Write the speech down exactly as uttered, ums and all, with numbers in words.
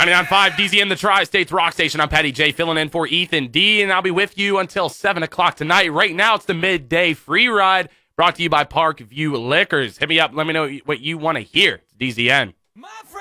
ninety-nine point five D Z M, the Tri-States Rock Station. I'm Patty J, filling in for Ethan D, and I'll be with you until seven o'clock tonight. Right now, it's the midday free ride brought to you by Parkview Liquors. Hit me up. Let me know what you want to hear. It's D Z M. My